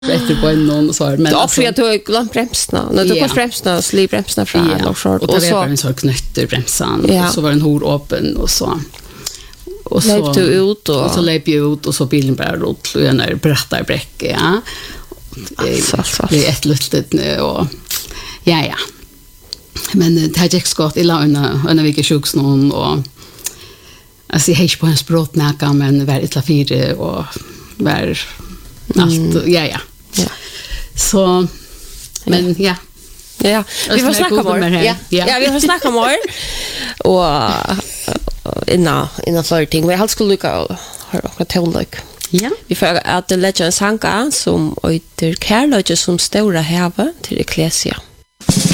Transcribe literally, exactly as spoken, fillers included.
efter på en någon så här men då för jag tog glömt bromsarna när du kom bromsarna slip bromsarna från och så och så var en så knötter bromsan och så var en hor öppen och så och så löp du ut och, och så löp jag ut och så bilen bara rutt och när brattar bräcke ja det är ett litet och ja ja men det har jag skott i låna när vi gick sjuks någon och alltså jag på en sprott näka men väldigt la fyra och var allt ja ja ja så men ja ja vi får snacka mer ja ja vi får snacka mer och inna inna för ting vi halt skulle lucka har tonlik ja vi får att det legends hanka som heter Kärlöje som stora have till Ecclesia